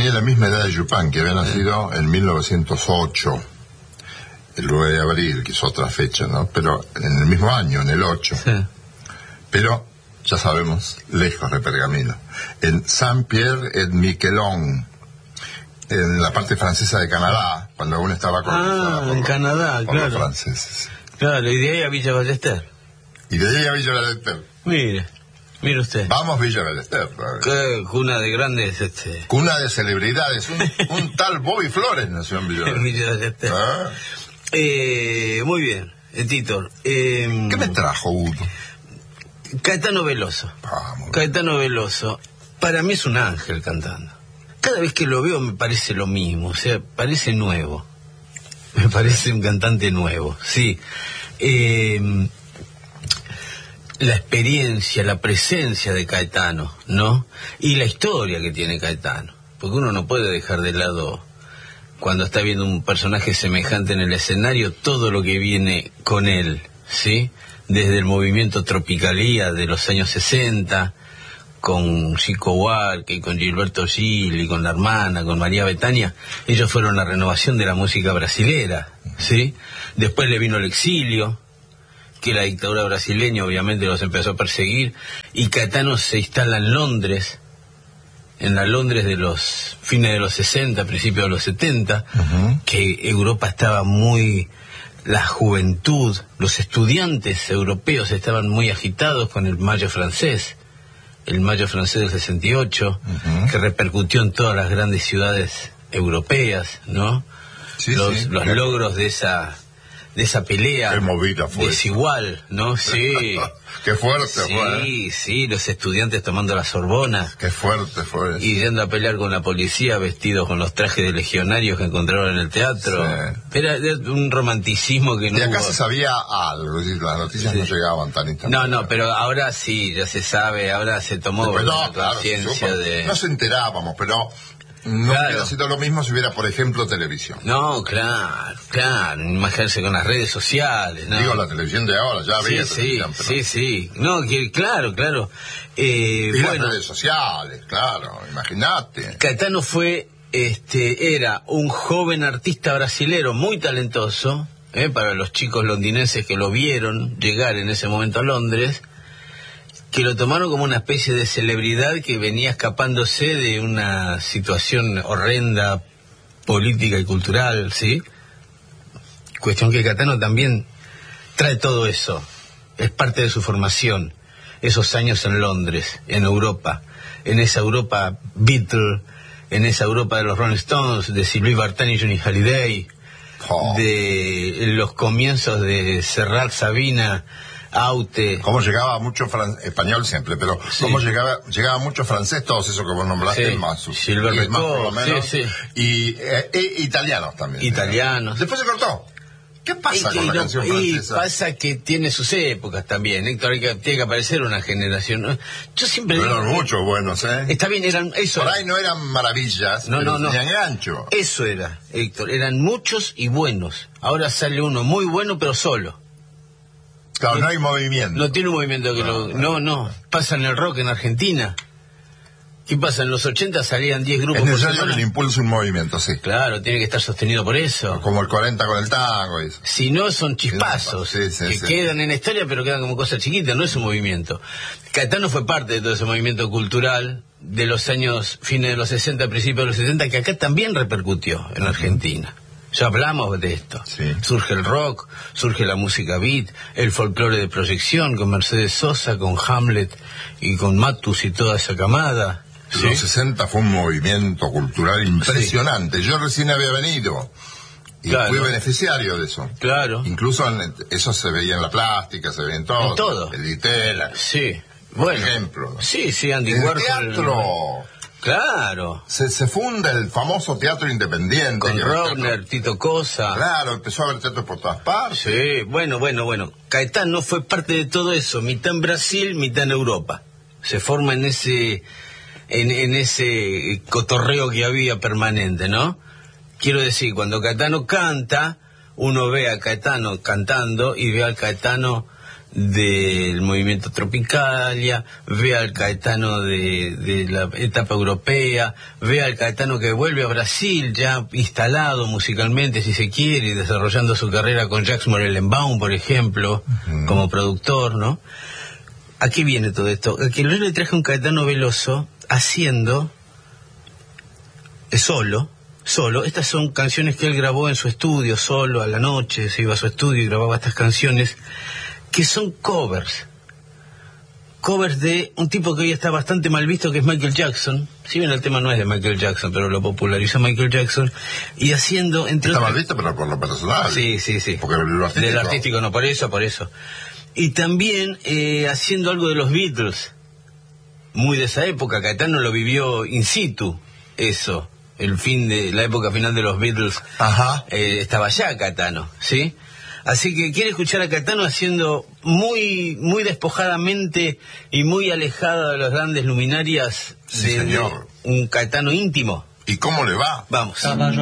tenía la misma edad de Chopin, que había nacido en 1908, el 9 de abril, que es otra fecha, ¿no? Pero en el mismo año, en el 8. Sí. Pero, ya sabemos, lejos de Pergamino. En Saint-Pierre-et-Miquelon, en la parte francesa de Canadá, cuando aún estaba colonizada en Canadá, por claro. los franceses. Claro, y de ahí a Villa Ballester. Y de ahí a Villa Ballester. Mire usted. Vamos Villa Ballester. Qué cuna de grandes, Cuna de celebridades. Un tal Bobby Flores nació en Villa Ballester. Villa Ballester. ¿Ah? Muy bien, Tito. ¿Qué me trajo, Udo? Caetano Veloso. Vamos. Caetano Veloso. Para mí es un ángel cantando. Cada vez que lo veo me parece lo mismo, o sea, parece nuevo. Me parece un cantante nuevo, sí. La experiencia, la presencia de Caetano, ¿no? Y la historia que tiene Caetano. Porque uno no puede dejar de lado, cuando está viendo un personaje semejante en el escenario, todo lo que viene con él, ¿sí? Desde el movimiento Tropicalía de los años 60, con Chico Huarque, con Gilberto Gil y con la hermana, con María Bethânia. Ellos fueron la renovación de la música brasilera, ¿sí? Después le vino el exilio, que la dictadura brasileña obviamente los empezó a perseguir, y Caetano se instala en Londres, en la Londres de los fines de los 60, principios de los 70, que Europa estaba muy... La juventud, los estudiantes europeos estaban muy agitados con el Mayo francés, el Mayo francés del 68, que repercutió en todas las grandes ciudades europeas, ¿no? Sí, los logros de esa pelea desigual, ¿no? Sí. Qué fuerte fue. Sí, los estudiantes tomando la Sorbona. Qué fuerte fue eso. Y yendo a pelear con la policía vestidos con los trajes de legionarios que encontraron en el teatro. Sí. Era un romanticismo que no. Y acá se sabía algo, es decir, las noticias no llegaban tan instantáneamente. No, pero ahora sí, ya se sabe, ahora se tomó conciencia de... No se enterábamos, pero... No hubiera sido lo mismo si hubiera, por ejemplo, televisión. No, claro, imaginarse con las redes sociales, ¿no? Digo, la televisión de ahora, ya había televisión. Pero... Sí. No, claro. Y las redes sociales, claro, imagínate. Caetano fue, era un joven artista brasilero muy talentoso, para los chicos londinenses que lo vieron llegar en ese momento a Londres, que lo tomaron como una especie de celebridad que venía escapándose de una situación horrenda, política y cultural, ¿sí? Cuestión que Caetano también trae todo eso, es parte de su formación, esos años en Londres, en Europa, en esa Europa Beatle, en esa Europa de los Rolling Stones, de Sylvie Vartan y Johnny Hallyday, de los comienzos de Serrat, Sabina, Aute. Cómo llegaba mucho español siempre, pero cómo llegaba mucho francés, todos esos que vos nombraste, más Gilbert más por lo menos, sí. Y italianos también. Italianos. Después se cortó. ¿Qué pasa con la canción francesa? Y pasa que tiene sus épocas también, Héctor, tiene que aparecer una generación. Yo siempre digo... Eran muchos buenos, Está bien, eran... Eso por ahí no eran maravillas, no. Tenían gancho. Eso era, Héctor, eran muchos y buenos. Ahora sale uno muy bueno, pero solo. Claro, no hay movimiento. No tiene un movimiento que No. Pasa en el rock en Argentina. ¿Qué pasa? En los 80 salían 10 grupos. Es necesario que le impulse un movimiento, sí. Claro, tiene que estar sostenido por eso. Como el 40 con el tango. Eso. Si no, son chispazos que quedan en la historia, pero quedan como cosas chiquitas, no es un movimiento. Caetano fue parte de todo ese movimiento cultural de los años, fines de los 60, principios de los 70, que acá también repercutió en Argentina. Ya hablamos de esto. Sí. Surge el rock, surge la música beat, el folclore de proyección con Mercedes Sosa, con Hamlet y con Matus y toda esa camada. ¿Sí? Los 60 fue un movimiento cultural impresionante. Sí. Yo recién había venido y fui beneficiario de eso. Claro. Incluso eso se veía en la plástica, se veía en todo. En todo. El Ditela. Sí. Por ejemplo. Sí, Andy Warhol. El teatro. Claro. Se funda el famoso teatro independiente. Con Rogner, Tito Cosa. Claro, empezó a haber teatro por todas partes. Sí, bueno. Caetano fue parte de todo eso, mitad en Brasil, mitad en Europa. Se forma en ese cotorreo que había permanente, ¿no? Quiero decir, cuando Caetano canta, uno ve a Caetano cantando y ve al Caetano del movimiento Tropicalia, ve al Caetano de la etapa europea, ve al Caetano que vuelve a Brasil ya instalado musicalmente, si se quiere, y desarrollando su carrera con Jacques Morellenbaum, por ejemplo, como productor, ¿no? ¿A qué viene todo esto? Que yo le traje un Caetano Veloso haciendo solo, estas son canciones que él grabó en su estudio, solo, a la noche, se iba a su estudio y grababa estas canciones, que son covers de un tipo que hoy está bastante mal visto, que es Michael Jackson. Si bien el tema no es de Michael Jackson, pero lo popularizó Michael Jackson, y haciendo está mal visto, pero por lo personal. Sí. Porque lo artístico... Del artístico no, por eso. Y también haciendo algo de los Beatles, muy de esa época. Caetano lo vivió in situ, eso, el fin de la época final de los Beatles. Ajá. Estaba ya Caetano, ¿sí? Así que quiere escuchar a Caetano haciendo muy despojadamente y muy alejada de las grandes luminarias, sí, señor, un Caetano íntimo. ¿Y cómo le va? Vamos.